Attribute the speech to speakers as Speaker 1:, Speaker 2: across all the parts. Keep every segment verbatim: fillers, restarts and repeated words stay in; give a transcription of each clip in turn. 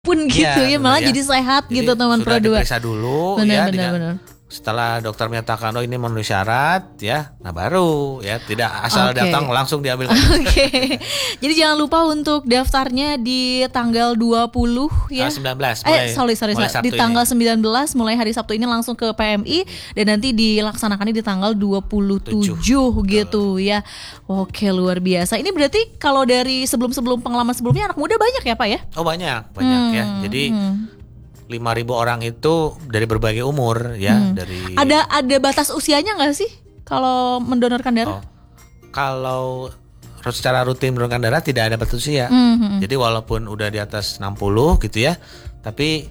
Speaker 1: pun gitu ya, ya malah ya. Jadi sehat jadi gitu teman Pro dua.
Speaker 2: Diperiksa dulu
Speaker 1: benar,
Speaker 2: ya
Speaker 1: benar,
Speaker 2: dengan,
Speaker 1: benar.
Speaker 2: Setelah dokter menyatakan oh ini memenuhi syarat ya, nah baru ya tidak asal okay. datang langsung diambil.
Speaker 1: Oke. Okay. Jadi jangan lupa untuk daftarnya di tanggal dua puluh ya.
Speaker 2: sembilan belas
Speaker 1: mulai, eh sorry sorry, sorry. Di tanggal ini. sembilan belas mulai hari Sabtu ini langsung ke P M I dan nanti dilaksanakannya di tanggal dua puluh tujuh, tujuh gitu ya. Oke, luar biasa. Ini berarti kalau dari sebelum-sebelum pengalaman sebelumnya anak muda banyak ya Pak ya?
Speaker 2: Oh banyak, banyak hmm, ya. Jadi hmm. lima ribu orang itu dari berbagai umur ya, hmm. dari
Speaker 1: Ada ada batas usianya nggak sih kalau mendonorkan darah?
Speaker 2: Oh, kalau secara rutin mendonorkan darah tidak ada batas usia. Hmm. Jadi walaupun udah di atas enam puluh gitu ya, tapi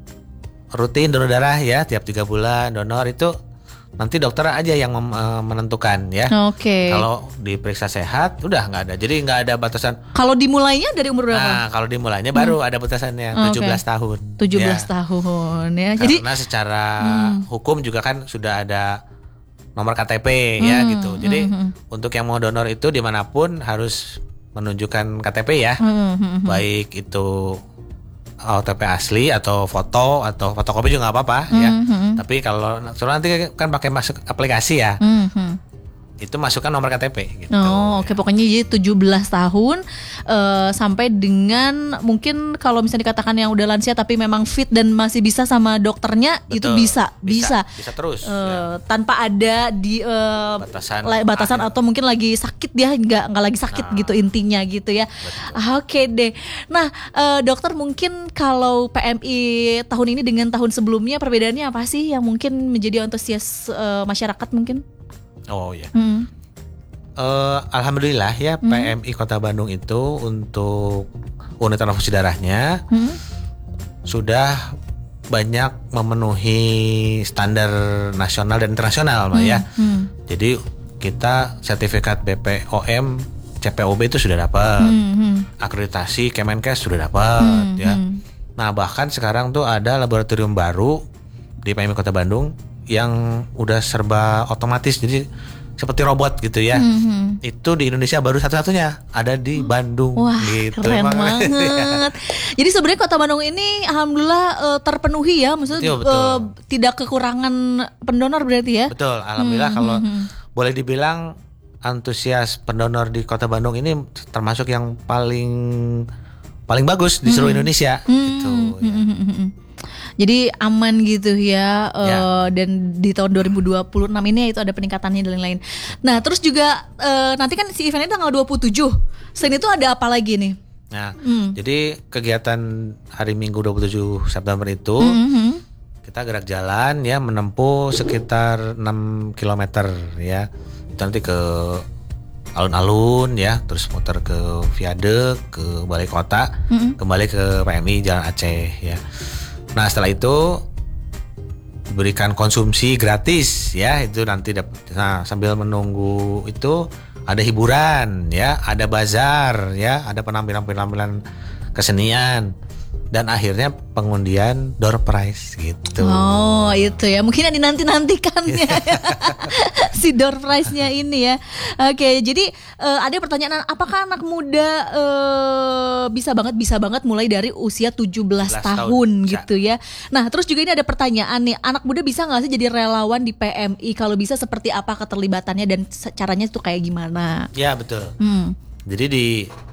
Speaker 2: rutin donor darah ya tiap tiga bulan donor itu nanti dokter aja yang mem- menentukan ya.
Speaker 1: Oke. Okay.
Speaker 2: Kalau diperiksa sehat udah nggak ada. Jadi nggak ada batasan.
Speaker 1: Kalau dimulainya dari umur berapa?
Speaker 2: Nah, kalau dimulainya baru hmm. ada batasannya okay. tujuh belas tahun.
Speaker 1: tujuh belas ya. tahun ya. Jadi
Speaker 2: karena secara hmm. hukum juga kan sudah ada nomor K T P hmm. ya gitu. Jadi hmm. untuk yang mau donor itu dimanapun harus menunjukkan K T P ya. Hmm. Baik itu O T P asli atau foto atau fotokopi juga nggak apa-apa mm-hmm. ya. Tapi kalau nanti kan pakai masuk aplikasi ya. Mm-hmm. Itu masukkan nomor K T P gitu.
Speaker 1: Oh, oke okay. Pokoknya jadi tujuh belas tahun uh, sampai dengan mungkin kalau misalnya dikatakan yang udah lansia tapi memang fit dan masih bisa sama dokternya. Betul. Itu bisa, bisa.
Speaker 2: Bisa, bisa terus
Speaker 1: uh, ya. Tanpa ada di uh,
Speaker 2: batasan
Speaker 1: batasan atau mungkin lagi sakit dia nggak nggak lagi sakit nah. gitu intinya gitu ya. Ah, oke okay deh. Nah, uh, dokter mungkin kalau P M I tahun ini dengan tahun sebelumnya perbedaannya apa sih yang mungkin menjadi antusias uh, masyarakat mungkin?
Speaker 2: Oh ya, hmm. uh, alhamdulillah ya hmm. P M I Kota Bandung itu untuk unit transfusi darahnya hmm. sudah banyak memenuhi standar nasional dan internasional, Mbak hmm. ya. Hmm. Jadi kita sertifikat B P O M, C P O B itu sudah dapat, hmm. akreditasi Kemenkes sudah dapat, hmm. ya. Nah bahkan sekarang tuh ada laboratorium baru di P M I Kota Bandung yang udah serba otomatis, jadi seperti robot gitu ya. Mm-hmm. Itu di Indonesia baru satu-satunya ada di Bandung.
Speaker 1: Wah,
Speaker 2: gitu.
Speaker 1: Keren banget. Jadi sebenarnya Kota Bandung ini alhamdulillah uh, terpenuhi ya, maksudnya betul, betul. Uh, tidak kekurangan pendonor berarti ya.
Speaker 2: Betul, alhamdulillah mm-hmm. kalau boleh dibilang antusias pendonor di Kota Bandung ini termasuk yang paling paling bagus di seluruh mm-hmm. Indonesia mm-hmm. gitu. Ya.
Speaker 1: Mm-hmm. Jadi aman gitu ya, uh, ya. Dan di tahun dua ribu dua puluh enam ini itu ada peningkatannya dan lain-lain. Nah terus juga uh, nanti kan si eventnya tanggal dua puluh tujuh. Selain itu ada apa lagi nih?
Speaker 2: Nah hmm. jadi kegiatan hari Minggu dua puluh tujuh September itu mm-hmm. kita gerak jalan ya menempuh sekitar enam kilometer ya. Itu nanti ke alun-alun ya, terus muter ke Viaduk, ke Balai Kota, mm-hmm. kembali ke P M I Jalan Aceh ya. Nah setelah itu berikan konsumsi gratis ya, itu nanti dapat. Nah sambil menunggu itu ada hiburan ya, ada bazar ya, ada penampilan-penampilan kesenian. Dan akhirnya pengundian door prize gitu.
Speaker 1: Oh itu ya, mungkin yang dinanti-nantikannya si door prize-nya ini ya. Oke, jadi uh, ada pertanyaan, apakah anak muda uh, bisa banget bisa banget mulai dari usia tujuh belas tahun, tahun gitu ya. Nah terus juga ini ada pertanyaan nih, anak muda bisa gak sih jadi relawan di P M I? Kalau bisa seperti apa keterlibatannya dan caranya itu kayak gimana?
Speaker 2: Ya betul. Hmm. Jadi di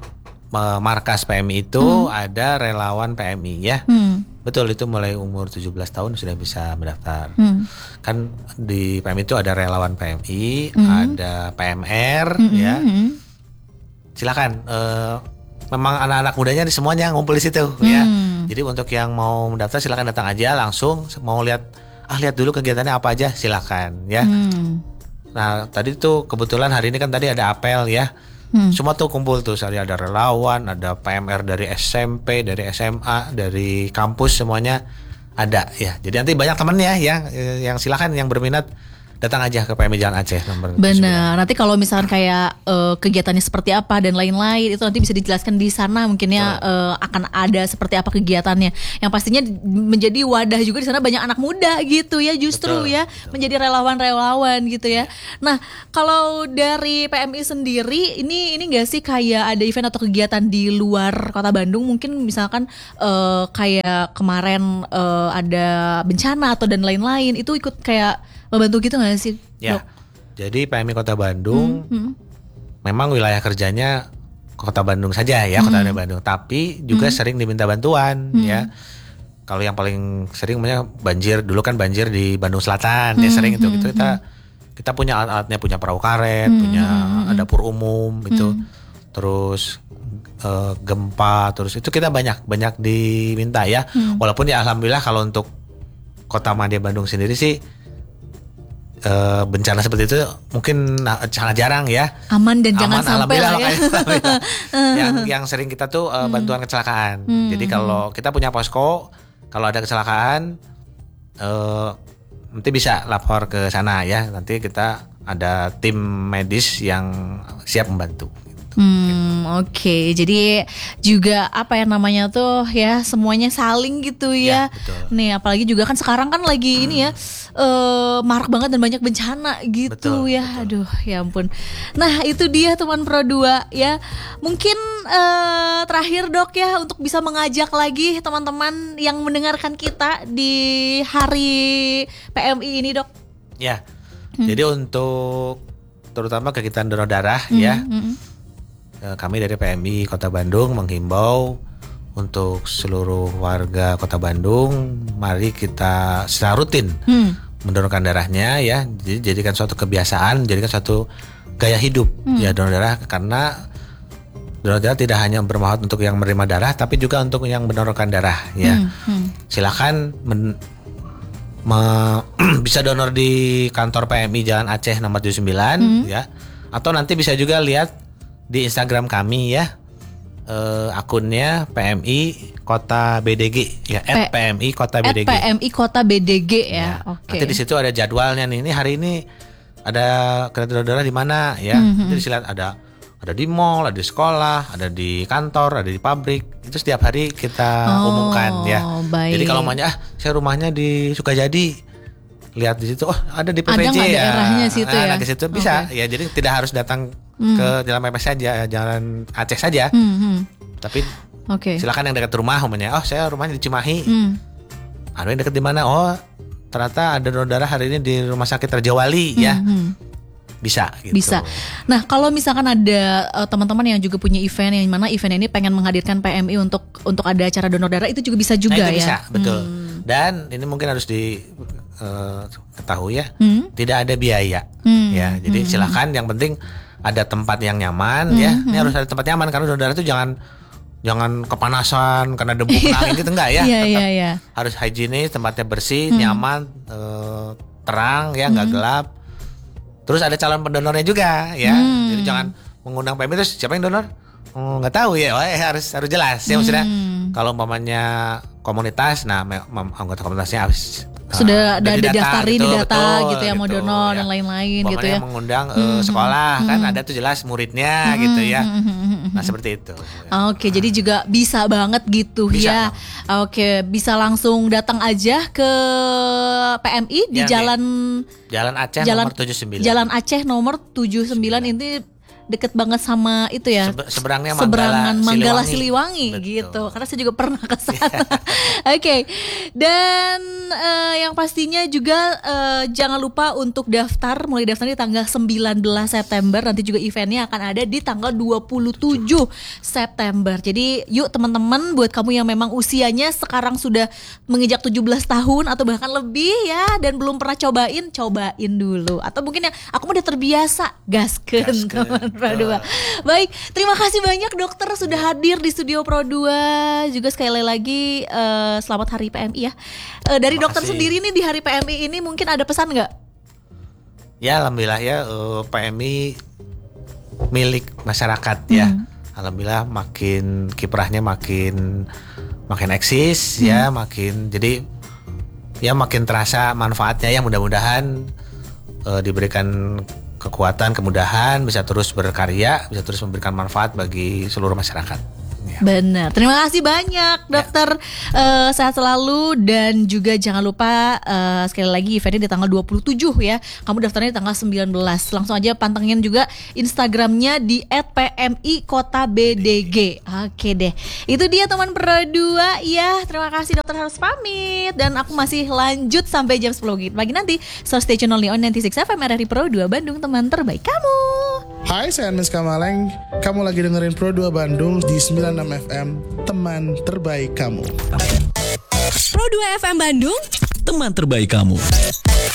Speaker 2: markas P M I itu hmm. ada relawan P M I ya. Hmm. Betul, itu mulai umur tujuh belas tahun sudah bisa mendaftar. Hmm. Kan di P M I itu ada relawan P M I, hmm. ada P M R hmm. ya. Hmm. Silakan uh, memang anak-anak mudanya di semuanya ngumpul di situ hmm. ya. Jadi untuk yang mau mendaftar silakan datang aja langsung, mau lihat ah lihat dulu kegiatannya apa aja silakan ya. Hmm. Nah, tadi tuh kebetulan hari ini kan tadi ada apel ya. Hmm. Semua tuh kumpul tuh, ada relawan, ada P M R dari S M P, dari S M A, dari kampus semuanya ada ya. Jadi nanti banyak temennya ya, yang silakan yang berminat datang aja ke P M I Jalan Aceh nomor
Speaker 1: Benar. Nanti kalau misalkan kayak uh, kegiatannya seperti apa dan lain-lain itu nanti bisa dijelaskan di sana mungkin ya uh, akan ada seperti apa kegiatannya. Yang pastinya menjadi wadah juga di sana banyak anak muda gitu ya justru betul, ya betul. Menjadi relawan-relawan gitu ya. Nah, kalau dari P M I sendiri ini ini enggak sih kayak ada event atau kegiatan di luar Kota Bandung mungkin misalkan uh, kayak kemarin uh, ada bencana atau dan lain-lain itu ikut kayak membantu gitu nggak sih?
Speaker 2: Ya, Dok? Jadi P M I Kota Bandung, hmm, hmm. memang wilayah kerjanya Kota Bandung saja ya, hmm. Kota Bandung. Tapi juga hmm. sering diminta bantuan hmm. ya. Kalau yang paling sering namanya banjir, dulu kan banjir di Bandung Selatan hmm. ya sering itu. Gitu kita kita punya alat-alatnya, punya perahu karet, hmm. punya hmm. dapur umum itu, hmm. terus uh, gempa, terus itu kita banyak banyak diminta ya. Hmm. Walaupun ya alhamdulillah kalau untuk Kota Madya Bandung sendiri sih Uh, bencana seperti itu mungkin sangat jarang ya.
Speaker 1: Aman dan Aman, jangan sampai lah ya.
Speaker 2: yang yang sering kita tuh uh, bantuan hmm. kecelakaan. Hmm. Jadi kalau kita punya posko, kalau ada kecelakaan uh, nanti bisa lapor ke sana ya. Nanti kita ada tim medis yang siap membantu.
Speaker 1: Hmm, oke. Okay. Jadi juga apa ya namanya tuh ya semuanya saling gitu ya. ya Nih apalagi juga kan sekarang kan lagi hmm. ini ya uh, marak banget dan banyak bencana gitu betul, ya. Betul. Aduh, ya ampun. Nah, itu dia teman Pro dua ya. Mungkin uh, terakhir Dok ya untuk bisa mengajak lagi teman-teman yang mendengarkan kita di hari P M I ini, Dok.
Speaker 2: Ya. Hmm. Jadi untuk terutama kegiatan donor darah hmm, ya. Hmm. Kami dari P M I Kota Bandung menghimbau untuk seluruh warga Kota Bandung, mari kita secara rutin hmm. mendonorkan darahnya ya. Jadi jadikan suatu kebiasaan, jadikan suatu gaya hidup hmm. ya donor darah, karena donor darah tidak hanya bermanfaat untuk yang menerima darah, tapi juga untuk yang mendonorkan darah ya. Hmm. Hmm. Silakan men, me, bisa donor di kantor P M I Jalan Aceh nomor tujuh puluh sembilan hmm. ya, atau nanti bisa juga lihat di Instagram kami ya, uh, akunnya P M I Kota B D G ya, P- P M I Kota B D G.
Speaker 1: P M I Kota B D G ya.
Speaker 2: ya.
Speaker 1: Oke.
Speaker 2: Nanti di situ ada jadwalnya nih. Ini hari ini ada kegiatan darah di mana ya? Mm-hmm. Jadi silat ada ada di mall, ada di sekolah, ada di kantor, ada di pabrik. Itu setiap hari kita oh, umumkan ya. Baik. Jadi kalau maunya ah saya rumahnya di Sukajadi, lihat di situ, oh ada di P P J
Speaker 1: ada
Speaker 2: ya.
Speaker 1: Daerahnya situ
Speaker 2: nah,
Speaker 1: ya.
Speaker 2: Nah, ke situ bisa okay. ya. Jadi tidak harus datang hmm. ke Jalan Mepes saja, Jalan Aceh saja. Hmm, hmm. Tapi okay. silakan yang dekat rumah, umumnya. Oh saya rumahnya di Cimahi. Hmm. Ada yang dekat di mana? Oh ternyata ada donor darah hari ini di Rumah Sakit Raja Wali hmm, ya. Hmm. Bisa gitu.
Speaker 1: Bisa. Nah kalau misalkan ada uh, teman-teman yang juga punya event yang mana event ini pengen menghadirkan P M I untuk untuk ada acara donor darah, itu juga bisa juga
Speaker 2: nah, itu
Speaker 1: ya.
Speaker 2: Bisa, betul. Hmm. Dan ini mungkin harus di uh, ketahui ya, hmm? tidak ada biaya hmm. ya. Jadi hmm. silakan, yang penting ada tempat yang nyaman hmm. ya. Ini hmm. harus ada tempat nyaman, karena donor darah itu jangan jangan kepanasan karena debu kena angin gitu, enggak ya.
Speaker 1: yeah,
Speaker 2: Tetap
Speaker 1: yeah, yeah.
Speaker 2: harus higienis, tempatnya bersih, hmm. nyaman, uh, terang ya, nggak hmm. gelap. Terus ada calon pendonornya juga ya. Hmm. Jadi jangan mengundang P M I terus siapa yang donor? Oh, nggak tahu ya. Wah, harus harus jelas ya, maksudnya. Hmm. Kalau umpamanya komunitas, nah anggota komunitasnya harus
Speaker 1: sudah ada uh, daftarin gitu, di data betul, gitu ya, mau gitu, donor ya. Dan lain-lain gitu ya.
Speaker 2: Mengundang uh, hmm. sekolah hmm. kan ada tuh jelas muridnya hmm. gitu ya. Hmm. Nah seperti itu.
Speaker 1: Oke, hmm. jadi juga bisa banget gitu bisa. Ya. Oke, bisa langsung datang aja ke P M I di ya, Jalan
Speaker 2: nih. Jalan Aceh
Speaker 1: Jalan,
Speaker 2: nomor tujuh puluh sembilan.
Speaker 1: Jalan Aceh nomor tujuh puluh sembilan ini deket banget sama itu ya.
Speaker 2: Sebe- seberangnya
Speaker 1: Seberangan Manggala, Manggala
Speaker 2: Siliwangi,
Speaker 1: Siliwangi gitu. Karena saya juga pernah ke sana. Oke. Okay. Dan uh, yang pastinya juga uh, jangan lupa untuk daftar, mulai daftar di tanggal sembilan belas September. Nanti juga eventnya akan ada di tanggal dua puluh tujuh September. Jadi yuk teman-teman, buat kamu yang memang usianya sekarang sudah menginjak tujuh belas tahun atau bahkan lebih ya, dan belum pernah cobain, cobain dulu. Atau mungkin yang aku udah terbiasa, gaskeun teman Pro dua. Baik, terima kasih banyak dokter sudah hadir di studio Pro dua. Juga sekali lagi uh, selamat hari P M I ya. Uh, dari dokter sendiri nih di hari P M I ini mungkin ada pesan nggak?
Speaker 2: Ya alhamdulillah ya, uh, P M I milik masyarakat ya. Hmm. Alhamdulillah makin kiprahnya makin makin eksis hmm. ya, makin jadi ya makin terasa manfaatnya ya. Mudah-mudahan uh, diberikan kekuatan, kemudahan, bisa terus berkarya, bisa terus memberikan manfaat bagi seluruh masyarakat. Ya.
Speaker 1: Benar, terima kasih banyak dokter, ya. uh, sehat selalu dan juga jangan lupa uh, sekali lagi eventnya di tanggal dua puluh tujuh ya. Kamu daftarnya di tanggal sembilan belas. Langsung aja pantengin juga Instagramnya di et pe em i kota be de ge. Oke deh, itu dia teman Pro dua ya. Terima kasih dokter, harus pamit dan aku masih lanjut sampai jam sepuluh pagi nanti. So stay tune only on sembilan puluh enam F M R R I Pro dua Bandung, teman terbaik kamu.
Speaker 3: Hai, saya Anmes Kamaleng. Kamu lagi dengerin Pro dua Bandung di sembilan puluh enam F M, teman terbaik kamu.
Speaker 4: Pro dua F M Bandung, teman terbaik kamu.